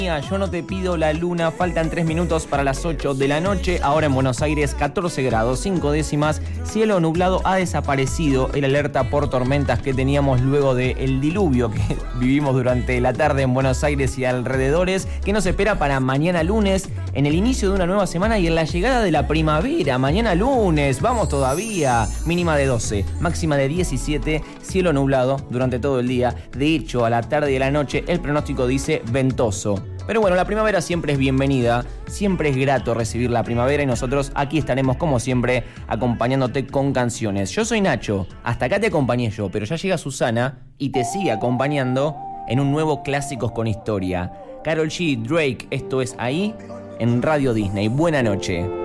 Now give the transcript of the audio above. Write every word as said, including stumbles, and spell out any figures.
Yo no te pido la luna, faltan tres minutos para las ocho de la noche. Ahora en Buenos Aires, catorce grados, cinco décimas, cielo nublado. Ha desaparecido el alerta por tormentas que teníamos luego del diluvio que vivimos durante la tarde en Buenos Aires y alrededores, que nos espera para mañana lunes, en el inicio de una nueva semana y en la llegada de la primavera. Mañana lunes, vamos todavía. Mínima de doce, máxima de diecisiete, cielo nublado durante todo el día. De hecho, a la tarde y a la noche el pronóstico dice ventoso. Pero bueno, la primavera siempre es bienvenida, siempre es grato recibir la primavera y nosotros aquí estaremos como siempre acompañándote con canciones. Yo soy Nacho, hasta acá te acompañé yo, pero ya llega Susana y te sigue acompañando en un nuevo Clásicos con Historia. Karol G, Drake, esto es Ahí en Radio Disney. Buena noche.